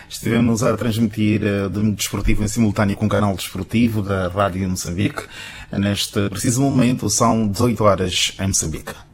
Estivemos a transmitir de desportivo em simultâneo com o canal desportivo da Rádio Moçambique. Neste preciso momento são 18 horas em Moçambique.